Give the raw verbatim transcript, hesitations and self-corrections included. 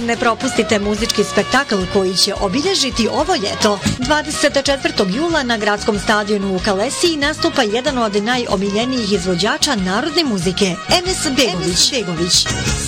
Ne propustite muzički spektakl koji će obilježiti ovo ljeto. dvadeset četvrtog jula na gradskom stadionu u Kalesiji nastupa jedan od najomiljenijih izvođača narodne muzike, Enes Begović.